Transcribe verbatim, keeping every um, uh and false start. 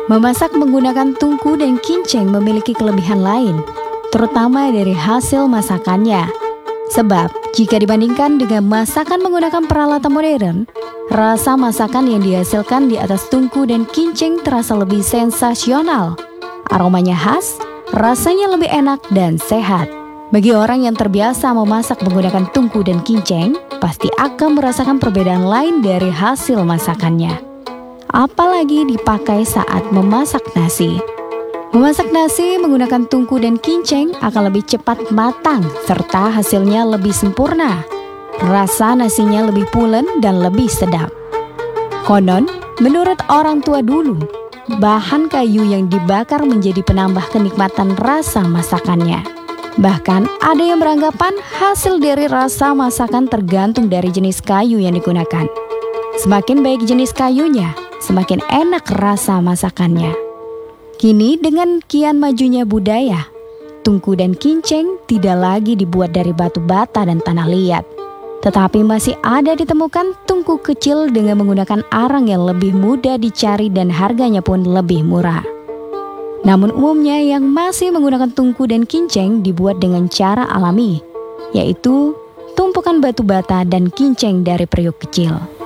Memasak menggunakan tungku dan kinceng memiliki kelebihan lain, terutama dari hasil masakannya. Sebab, jika dibandingkan dengan masakan menggunakan peralatan modern, rasa masakan yang dihasilkan di atas tungku dan kinceng terasa lebih sensasional. Aromanya khas, rasanya lebih enak dan sehat. Bagi orang yang terbiasa memasak menggunakan tungku dan kinceng, pasti akan merasakan perbedaan lain dari hasil masakannya. Apalagi dipakai saat memasak nasi. Memasak nasi menggunakan tungku dan kinceng akan lebih cepat matang serta hasilnya lebih sempurna. Rasa nasinya lebih pulen dan lebih sedap. Konon, menurut orang tua dulu, bahan kayu yang dibakar menjadi penambah kenikmatan rasa masakannya. Bahkan ada yang beranggapan hasil dari rasa masakan tergantung dari jenis kayu yang digunakan. Semakin baik jenis kayunya, semakin enak rasa masakannya. Kini dengan kian majunya budaya, tungku dan kinceng tidak lagi dibuat dari batu bata dan tanah liat. Tetapi masih ada ditemukan tungku kecil dengan menggunakan arang yang lebih mudah dicari dan harganya pun lebih murah. Namun umumnya yang masih menggunakan tungku dan kinceng dibuat dengan cara alami, yaitu tumpukan batu bata dan kinceng dari periuk kecil.